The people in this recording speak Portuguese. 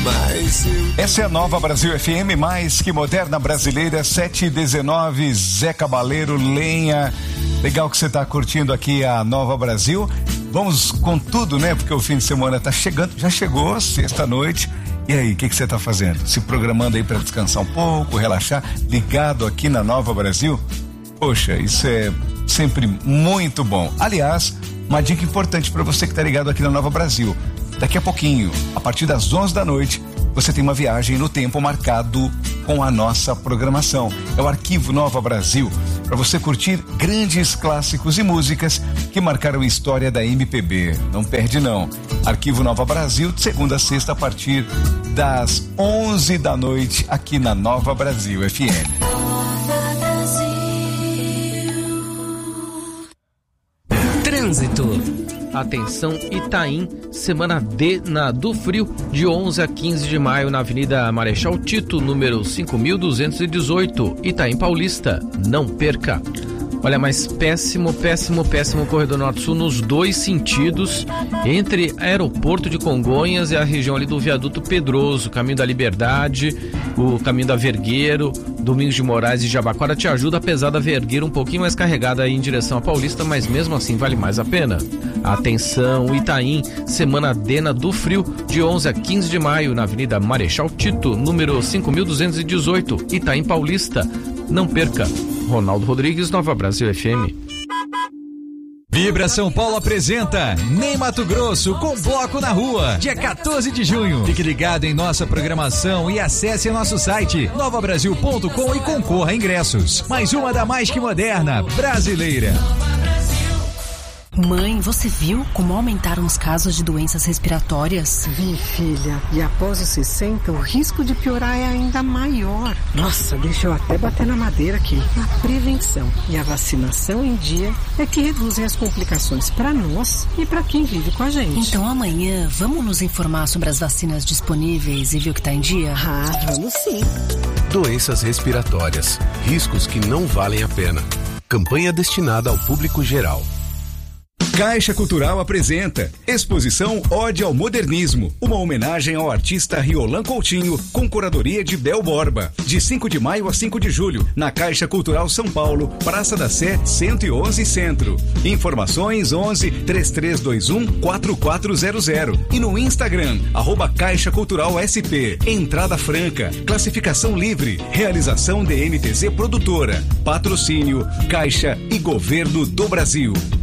Mas essa é a Nova Brasil FM, mais que moderna brasileira, 7h19, Zé Cabaleiro, Lenha. Legal que você tá curtindo aqui a Nova Brasil. Vamos com tudo, né? Porque o fim de semana tá chegando, já chegou, sexta-noite. E aí, o que você tá fazendo? Se programando aí para descansar um pouco, relaxar, ligado aqui na Nova Brasil? Poxa, isso é sempre muito bom. Aliás, uma dica importante para você que tá ligado aqui na Nova Brasil. Daqui a pouquinho, a partir das 11 da noite, você tem uma viagem no tempo marcado com a nossa programação. É o Arquivo Nova Brasil, para você curtir grandes clássicos e músicas que marcaram a história da MPB. Não perde não. Arquivo Nova Brasil, de segunda a sexta, a partir das 11 da noite, aqui na Nova Brasil FM. Trânsito. Atenção, Itaim, semana D na do Frio, de 11 a 15 de maio, na Avenida Marechal Tito, número 5218, Itaim Paulista. Não perca. Olha, mas péssimo corredor norte-sul nos dois sentidos, entre aeroporto de Congonhas e a região ali do viaduto Pedroso, caminho da Liberdade, o caminho da Vergueiro, Domingos de Moraes e Jabaquara te ajuda, apesar da Vergueiro um pouquinho mais carregada aí em direção à Paulista, mas mesmo assim vale mais a pena. Atenção, Itaim, semana Dena do Frio, de 11 a 15 de maio, na Avenida Marechal Tito, número 5218, Itaim Paulista. Não perca. Ronaldo Rodrigues, Nova Brasil FM. Vibra São Paulo apresenta Nem Mato Grosso com Bloco na Rua, dia 14 de junho. Fique ligado em nossa programação e acesse nosso site novabrasil.com e concorra a ingressos. Mais uma da mais que moderna brasileira. Mãe, você viu como aumentaram os casos de doenças respiratórias? Vi, filha. E após os 60, o risco de piorar é ainda maior. Nossa, deixa eu até bater na madeira aqui. A prevenção e a vacinação em dia é que reduzem as complicações para nós e para quem vive com a gente. Então amanhã, vamos nos informar sobre as vacinas disponíveis e ver o que está em dia? Ah, vamos sim. Doenças respiratórias. Riscos que não valem a pena. Campanha destinada ao público geral. Caixa Cultural apresenta Exposição Ode ao Modernismo, uma homenagem ao artista Riolan Coutinho, com curadoria de Bel Borba, de 5 de maio a 5 de julho, na Caixa Cultural São Paulo, Praça da Sé, 111 Centro. Informações 11 3321 4400 e no Instagram, @Caixa Cultural SP. Entrada franca, classificação livre, realização DNTZ Produtora, patrocínio Caixa e Governo do Brasil.